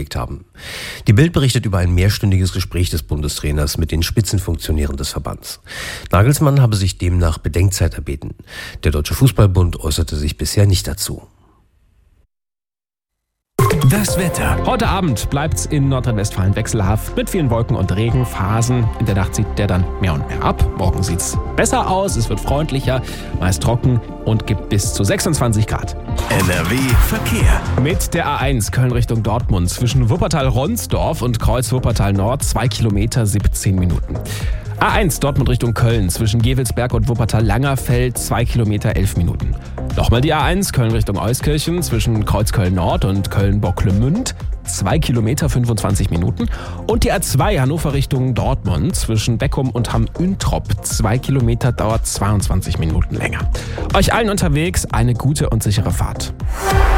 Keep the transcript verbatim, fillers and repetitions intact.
vorgelegt haben. Die Bild berichtet über ein mehrstündiges Gespräch des Bundestrainers mit den Spitzenfunktionären des Verbands. Nagelsmann habe sich demnach Bedenkzeit erbeten. Der Deutsche Fußballbund äußerte sich bisher nicht dazu. Das Wetter. Heute Abend bleibt's in Nordrhein-Westfalen wechselhaft mit vielen Wolken- und Regenphasen. In der Nacht zieht der dann mehr und mehr ab. Morgen sieht's besser aus, es wird freundlicher, meist trocken und gibt bis zu sechsundzwanzig Grad. N R W Verkehr. Mit der A eins Köln Richtung Dortmund zwischen Wuppertal-Ronsdorf und Kreuz Wuppertal Nord zwei Kilometer siebzehn Minuten. A eins Dortmund Richtung Köln zwischen Gevelsberg und Wuppertal-Langerfeld zwei Kilometer elf Minuten. Nochmal die A eins Köln Richtung Euskirchen zwischen Kreuzköln Nord und Köln-Bocklemünd zwei Kilometer fünfundzwanzig Minuten. Und die A zwei Hannover Richtung Dortmund zwischen Beckum und Hamm-Üntrop zwei Kilometer dauert zweiundzwanzig Minuten länger. Euch allen unterwegs eine gute und sichere Fahrt.